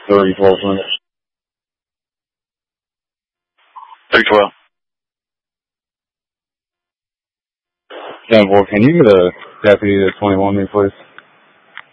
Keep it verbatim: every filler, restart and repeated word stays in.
Three twelve minutes. Three twelve. Ten four. Can you get a deputy to twenty one me, please?